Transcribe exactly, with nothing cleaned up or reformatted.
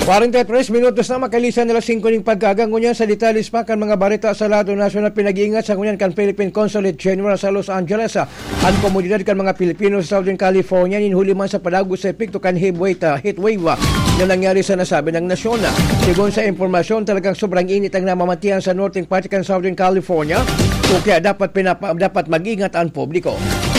forty-three minutos na makalisan nila singko ning pagkagang ngunyan sa detalis pa kan mga barita sa lato nasyonal pinag-iingat sa ngunyan kan Philippine Consulate General sa Los Angeles ang komunidad kan mga Pilipino sa Southern California ninhuli man sa padagos sa epekto kan heatwave heatwave na nangyari sa nasabi ng nasyon. Sigon sa impormasyon talagang sobrang init ang namamatian sa northern part kan Southern California o kaya dapat pinapa, dapat mag-ingat ang publiko.